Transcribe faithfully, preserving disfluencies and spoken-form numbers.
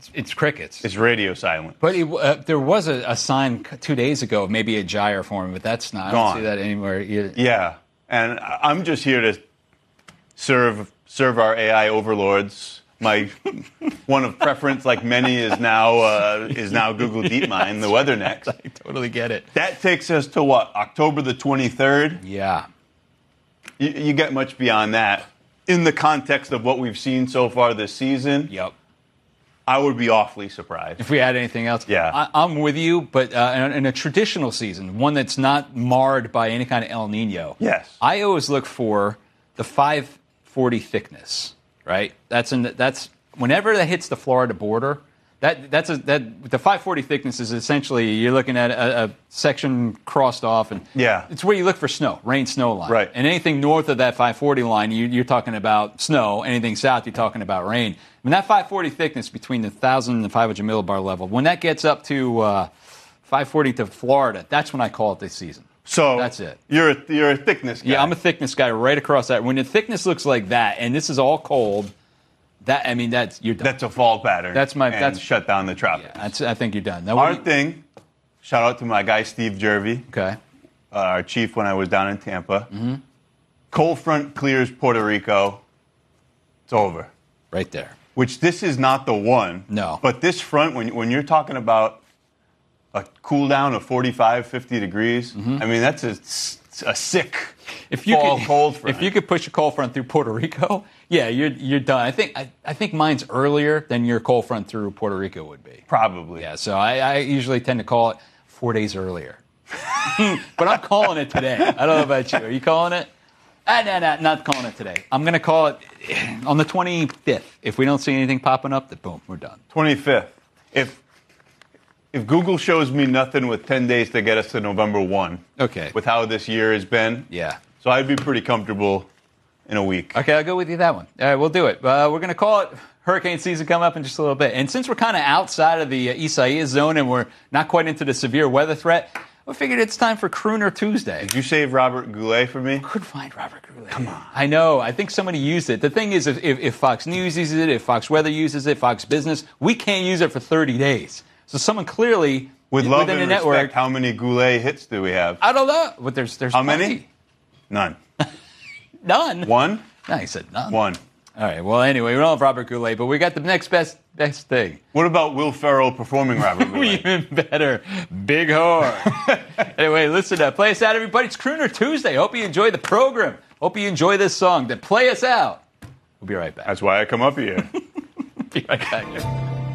it's, it's crickets. It's radio silent. But it, uh, there was a, a sign two days ago, maybe a gyre forming, but that's not. I don't Gone. see that anywhere either. Yeah, and I'm just here to serve serve our A I overlords. My one of preference, like many, is now uh, is now Google DeepMind, the WeatherNext. I totally get it. That takes us to what, October the twenty-third? Yeah. You, you get much beyond that. In the context of what we've seen so far this season, Yep. I would be awfully surprised. If we had anything else, Yeah. I, I'm with you. But uh, in, in a traditional season, one that's not marred by any kind of El Nino, Yes. I always look for the five forty thickness. Right. That's in the, that's whenever that hits the Florida border. That that's a that the five forty thickness is essentially you're looking at a, a section crossed off, and Yeah. it's where you look for snow, rain, snow line. Right. And anything north of that five forty line, you, you're talking about snow. Anything south, you're talking about rain. When that five forty thickness between the one thousand and the five hundred millibar level, when that gets up to uh, five forty to Florida, that's when I call it this season. So That's it. You're a, you're a thickness guy. Yeah, I'm a thickness guy right across that. When the thickness looks like that, and this is all cold, that I mean, that's you're done. That's a fall pattern. That's my- and that's- shut down the tropics. Yeah, that's, I think you're done. Now, what Our do you- thing. Shout out to my guy Steve Jervy, okay. uh, our chief when I was down in Tampa. Mm-hmm. Cold front clears Puerto Rico. It's over. Right there. Which this is not the one. No. But this front, when when you're talking about a cool down of forty-five, fifty degrees, Mm-hmm. I mean that's a, a sick If you fall could, cold front. if you could push a cold front through Puerto Rico, yeah, you're you're done. I think I, I think mine's earlier than your cold front through Puerto Rico would be. Probably. Yeah, so I, I usually tend to call it four days earlier. But I'm calling it today. I don't know about you. Are you calling it? Ah, no, no, not calling it today. I'm going to call it on the twenty-fifth. If we don't see anything popping up, then boom, we're done. twenty-fifth. If if Google shows me nothing with ten days to get us to November first, Okay. with how this year has been, Yeah. so I'd be pretty comfortable in a week. Okay, I'll go with you that one. All right, we'll do it. Uh, we're going to call it hurricane season coming up in just a little bit. And since we're kind of outside of the uh, Isaias zone and we're not quite into the severe weather threat, we figured it's time for Crooner Tuesday. Did you save Robert Goulet for me? Couldn't find Robert Goulet. Come on. I know. I think somebody used it. The thing is, if, if, if Fox News uses it, if Fox Weather uses it, Fox Business, we can't use it for thirty days. So someone clearly With love within and the respect, network. how many Goulet hits do we have? I don't know. But there's there's How plenty. many? None. None. One? No, he said none. One. All right. Well, anyway, we don't have Robert Goulet, but we got the next best best thing. What about Will Ferrell performing Robert Goulet? Even better. Big horn. Anyway, listen up. Play us out, everybody. It's Crooner Tuesday. Hope you enjoy the program. Hope you enjoy this song. Then play us out. We'll be right back. That's why I come up here. Be right back.